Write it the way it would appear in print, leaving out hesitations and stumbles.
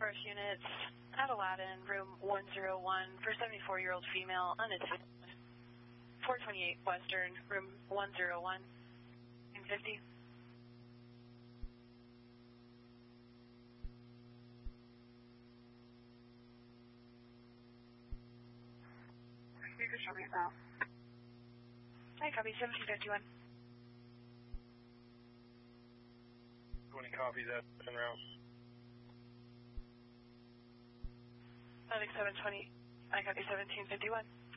Forest units at Aladdin, room 101 for 74-year-old female, unattended. 428 Western, room 101, and 50. You can show me it now. Hi, copy 1751. 20 copies at en route. Atlantic 720, I copy 1751.